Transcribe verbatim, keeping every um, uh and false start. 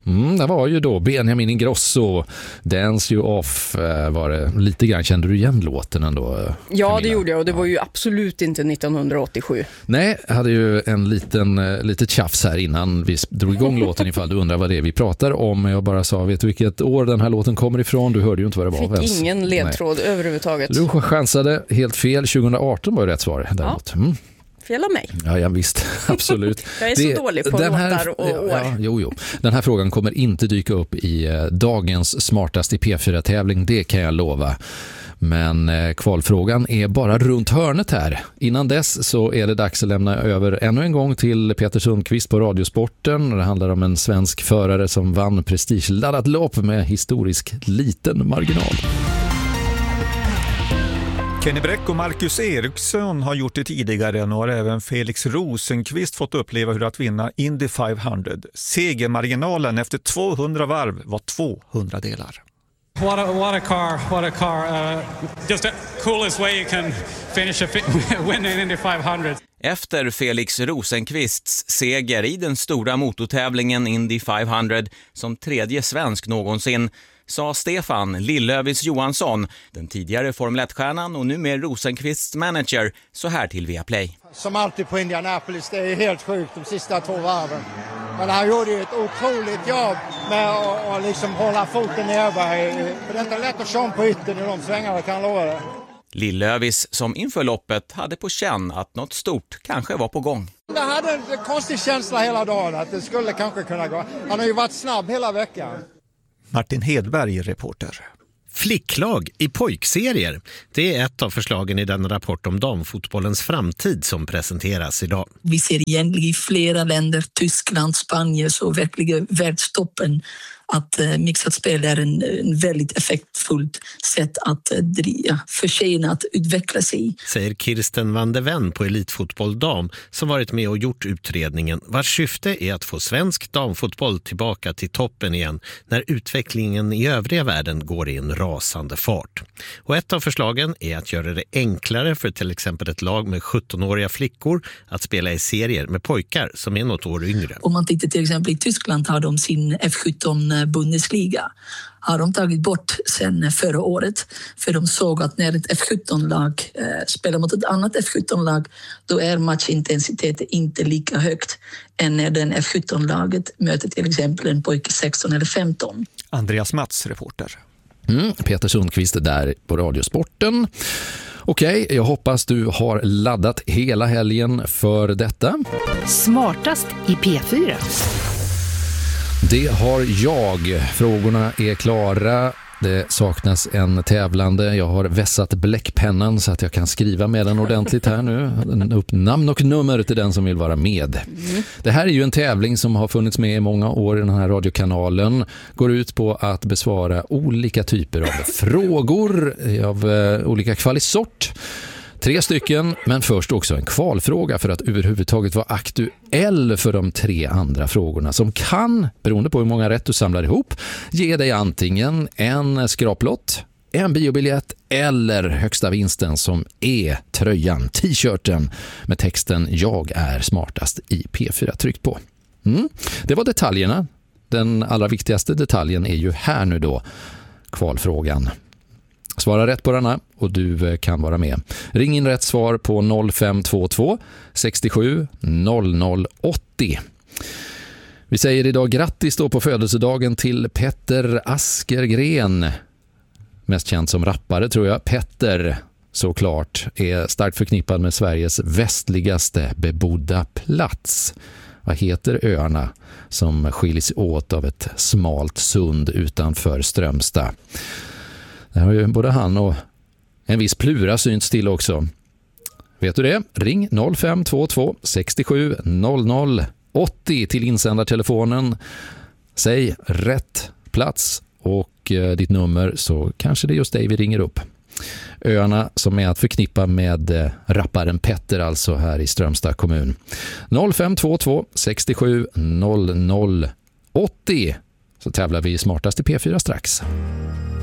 Mm, det var ju då Benjamin Ingrosso, Dance You Off var det. Lite grann, kände du igen låten ändå? Ja, Camilla? Det gjorde jag, och det ja. var ju absolut inte nittonhundraåttiosju. Nej, jag hade ju en liten lite tjafs här innan vi drog igång låten, ifall du undrar vad det är vi pratar om. Jag bara sa, vet du vilket år den här låten kommer ifrån? Du hörde ju inte vad det var. Fick ingen ledtråd Nej. överhuvudtaget. Du chansade helt fel, tjugohundraarton var ju rätt svar däremot. Mm. Fel av mig. Ja, ja visst, absolut. Jag är det, så dålig på den här, låtar och år. Ja, jo, jo. Den här frågan kommer inte dyka upp i eh, dagens smartaste P fyra-tävling, det kan jag lova. Men eh, kvalfrågan är bara runt hörnet här. Innan dess så är det dags att lämna över ännu en gång till Peter Sundqvist på Radiosporten. Det handlar om en svensk förare som vann prestigeladdat lopp med historisk liten marginal. Kenny Bräck och Marcus Eriksson har gjort det tidigare. Nu har även Felix Rosenqvist fått uppleva hur att vinna Indy femhundra. Segermarginalen efter tvåhundra varv var tvåhundra delar. What a, what a car, what a car. Uh, just the coolest way you can finish a win in Indy femhundra. Efter Felix Rosenqvists seger i den stora motortävlingen Indy femhundra som tredje svensk någonsin, sa Stefan Lillövis Johansson, den tidigare Formel ett-stjärnan och nu med Rosenqvists manager, så här till Viaplay. Som alltid på Indianapolis, det är helt sjukt de sista två varven. Men han gjorde ju ett otroligt jobb med att, att liksom hålla foten i över. För det är inte lätt att köra på ytten i de svängarna, kan jag lova det. Lillövis, som inför loppet hade på känn att något stort kanske var på gång. Jag hade en konstig känsla hela dagen att det skulle kanske kunna gå. Han har ju varit snabb hela veckan. Martin Hedberg, reporter. Flicklag i pojkserier. Det är ett av förslagen i den rapport om damfotbollens framtid som presenteras idag. Vi ser egentligen i flera länder, Tyskland, Spanien, så verkligen världstoppen, att uh, mixat spel är en, en väldigt effektfullt sätt att uh, driva för tjejerna att utveckla sig. Säger Kirsten van de Ven på Elitfotboll Dam, som varit med och gjort utredningen, vars syfte är att få svensk damfotboll tillbaka till toppen igen när utvecklingen i övriga världen går i en rasande fart. Och ett av förslagen är att göra det enklare för till exempel ett lag med sjuttonåriga flickor att spela i serier med pojkar som är något år yngre. Om man tittar till exempel i Tyskland har de sin F sjutton Bundesliga. Har de tagit bort sen förra året, för de såg att när ett F sjutton-lag eh, spelar mot ett annat F sjutton-lag, då är matchintensiteten inte lika högt än när den F sjutton-laget möter till exempel en pojke sexton eller femton. Andreas Mats, reporter. Mm, Peter Sundqvist där på Radiosporten. Okej, jag hoppas du har laddat hela helgen för detta. Smartast i P fyra. Det har jag. Frågorna är klara. Det saknas en tävlande. Jag har vässat bläckpennan så att jag kan skriva med den ordentligt här nu. Upp namn och nummer till den som vill vara med. Mm. Det här är ju en tävling som har funnits med i många år i den här radiokanalen. Går ut på att besvara olika typer av frågor av uh, olika kvalisort. Tre stycken, men först också en kvalfråga för att överhuvudtaget vara aktuell för de tre andra frågorna som kan, beroende på hur många rätt du samlar ihop, ge dig antingen en skraplott, en biobiljett eller högsta vinsten som är tröjan, t-shirten med texten "Jag är smartast i P fyra" tryckt på. Mm. Det var detaljerna. Den allra viktigaste detaljen är ju här nu då, kvalfrågan. Svara rätt på denna och du kan vara med. Ring in rätt svar på noll fem två två sextiosju noll noll åttio. Vi säger idag grattis då på födelsedagen till Petter Askergren. Mest känd som rappare tror jag. Petter, såklart, är starkt förknippad med Sveriges västligaste bebodda plats. Vad heter öarna som skiljs åt av ett smalt sund utanför Strömstad? Det har ju både han och en viss Plura synts till också. Vet du det? Ring noll fem två två sextiosju noll noll åttio till insändartelefonen. Säg rätt plats och eh, ditt nummer, så kanske det är just dig vi ringer upp. Öarna som är att förknippa med eh, rapparen Petter, alltså här i Strömstad kommun. noll fem två två sextiosju noll noll åttio. Så tävlar vi smartast i P fyra strax.